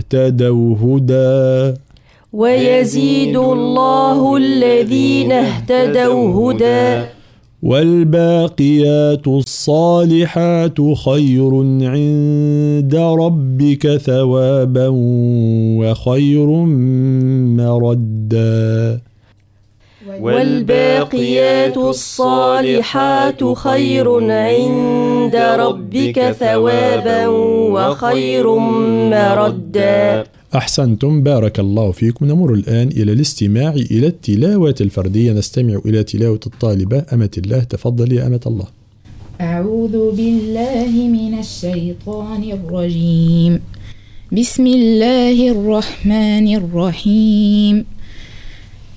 اهتدوا هدى ويزيد الله الذين اهتدوا هدى والباقيات الصالحات خير عند ربك ثوابا وخير مردا والباقيات الصالحات خير عند ربك ثوابا وخير مردا. أحسنتم، بارك الله فيكم. نمر الآن إلى الاستماع إلى التلاوة الفردية. نستمع إلى تلاوة الطالبة أمة الله. تفضل يا أمة الله. أعوذ بالله من الشيطان الرجيم. بسم الله الرحمن الرحيم.